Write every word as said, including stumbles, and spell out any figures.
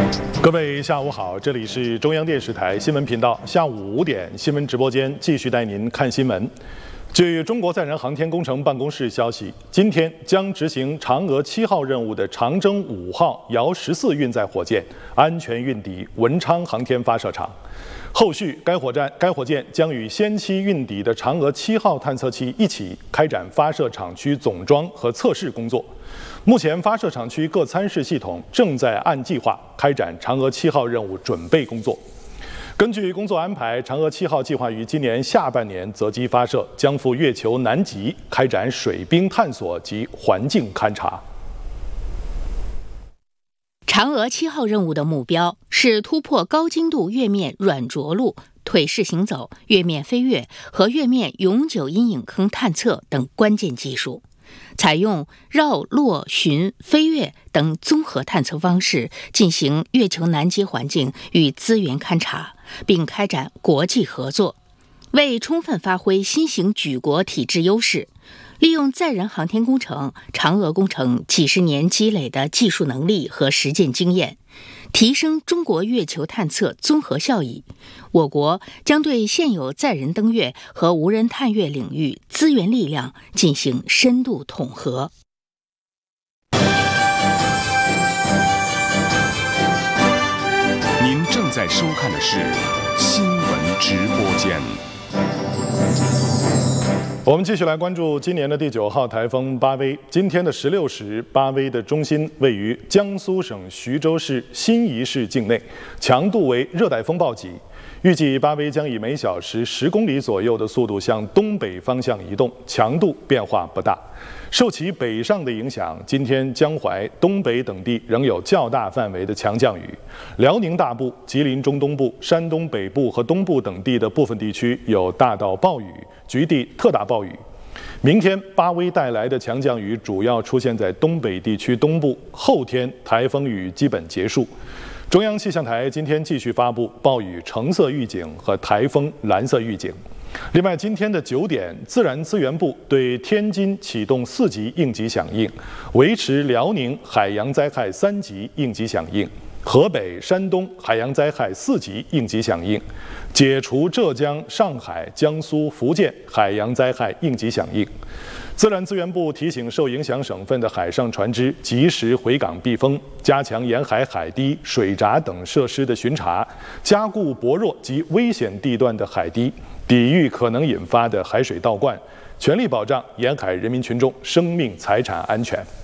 各位下午好，这里是中央电视台新闻频道，下午五点新闻直播间继续带您看新闻。据中国载人航天工程办公室消息，今天将执行嫦娥七号任务的长征五号遥十四运载火箭安全运抵文昌航天发射场。后续，该火箭该火箭将与先期运抵的嫦娥七号探测器一起开展发射场区总装和测试工作。目前，发射场区各参试系统正在按计划开展嫦娥七号任务准备工作。根据工作安排，嫦娥七号计划于今年下半年择机发射，将赴月球南极开展水冰探索及环境勘察。 嫦娥七号任务的目标是突破高精度月面软着陆、腿式行走、月面飞跃和月面永久阴影坑探测等关键技术。采用绕、落、巡、飞跃等综合探测方式进行月球南极环境与资源勘察，并开展国际合作。为充分发挥新型举国体制优势，利用载人航天工程、嫦娥工程几十年积累的技术能力和实践经验，提升中国月球探测综合效益，我国将对现有载人登月和无人探月领域资源力量进行深度统合。 您正在收看的是新闻直播间。 我们继续来关注今年的第九号台风巴威。今天的十六时，巴威的中心位于江苏省徐州市新沂市境内，强度为热带风暴级。预计巴威将以每小时十公里左右的速度向东北方向移动，强度变化不大。受其北上的影响，今天江淮、东北等地仍有较大范围的强降雨。辽宁大部、吉林中东部、山东北部和东部等地的部分地区有大到暴雨，局地特大暴雨。明天巴威带来的强降雨主要出现在东北地区东部，后天台风雨基本结束。中央气象台今天继续发布暴雨橙色预警和台风蓝色预警。另外，今天的九点，自然资源部对天津启动四级应急响应，维持辽宁海洋灾害三级应急响应，河北、山东海洋灾害四级应急响应，解除浙江、上海、江苏、福建海洋灾害应急响应。自然资源部提醒受影响省份的海上船只及时回港避风，加强沿海海堤、水闸等设施的巡查，加固薄弱及危险地段的海堤，抵御可能引发的海水倒灌，全力保障沿海人民群众生命财产安全。